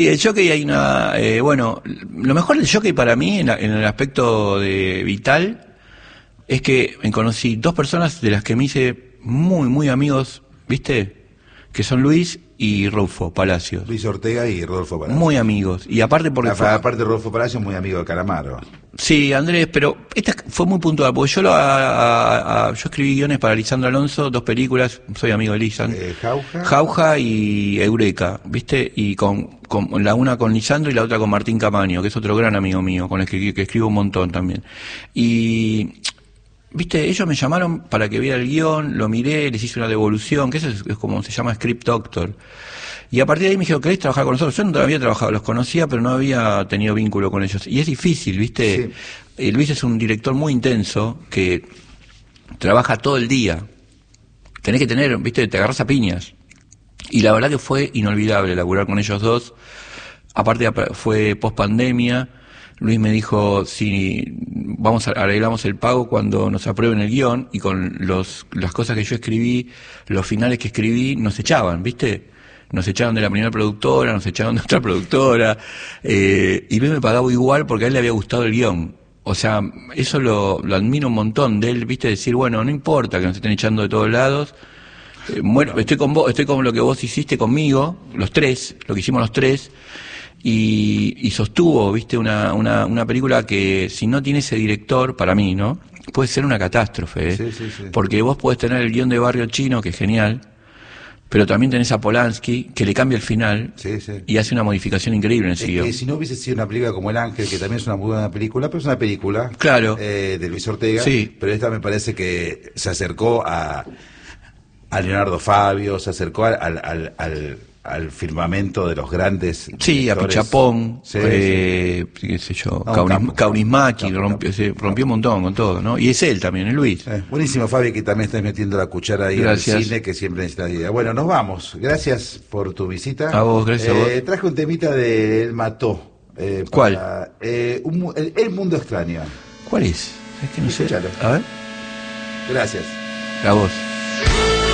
Y el jockey hay una, bueno, lo mejor del jockey para mí en el aspecto de vital es que conocí dos personas de las que me hice muy, muy amigos, ¿viste? Que son Luis y Rodolfo Palacios. Luis Ortega y Rodolfo Palacios. Muy amigos. Y aparte porque aparte Rodolfo Palacios muy amigo de Calamaro. Sí, Andrés, pero esta fue muy puntual, porque yo yo escribí guiones para Lisandro Alonso, dos películas, soy amigo de Lisandro. Jauja y Eureka, ¿viste? Y con la una con Lisandro y la otra con Martín Camaño, que es otro gran amigo mío, con el que escribo un montón también. Y viste, ellos me llamaron para que viera el guión, lo miré, les hice una devolución, que eso es como se llama Script Doctor. Y a partir de ahí me dijeron, ¿querés trabajar con nosotros? Yo no había trabajado, los conocía, pero no había tenido vínculo con ellos. Y es difícil, ¿viste? Sí. Luis es un director muy intenso, que trabaja todo el día. Tenés que tener, ¿viste? Te agarrás a piñas. Y la verdad que fue inolvidable laburar con ellos dos. Aparte fue post pandemia. Luis me dijo, si arreglamos el pago cuando nos aprueben el guión, y con las cosas que yo escribí, los finales que escribí, nos echaban, ¿viste? Nos echaron de la primera productora, nos echaron de otra productora, y Luis me pagaba igual porque a él le había gustado el guión. O sea, eso lo admiro un montón de él, ¿viste? Decir, bueno, no importa que nos estén echando de todos lados, bueno, estoy con vos, estoy con lo que vos hiciste conmigo, los tres, lo que hicimos los tres, y sostuvo, ¿viste? Una película que si no tiene ese director, para mí, ¿no? Puede ser una catástrofe, ¿eh? Sí. Porque vos podés tener el guión de Barrio Chino, que es genial, pero también tenés a Polanski, que le cambia el final y hace una modificación increíble en ese guión. Que si no hubiese sido una película como El Ángel, que también es una muy buena película, pero es una película de Luis Ortega, pero esta me parece que se acercó a Leonardo Fabio, se acercó al firmamento de los grandes a Pichapón, qué sé yo, Kaurismäki, rompió un montón con todo, ¿no? Y es él también, es Luis. Buenísimo, Fabi, que también estás metiendo la cuchara ahí al cine, que siempre necesita idea. Bueno, nos vamos. Gracias por tu visita. A vos, gracias a vos. Traje un temita de Él Mató. ¿Cuál? El Mundo Extraño. ¿Cuál es? Es que no sé. Escuchalo. A ver. Gracias. A vos.